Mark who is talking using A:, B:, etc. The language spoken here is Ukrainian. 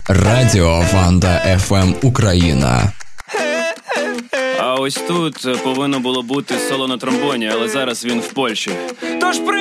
A: Радіо Ванда ФМ Україна.
B: А ось тут повинно було бути соло на тромбоні, але зараз він в Польщі. Тож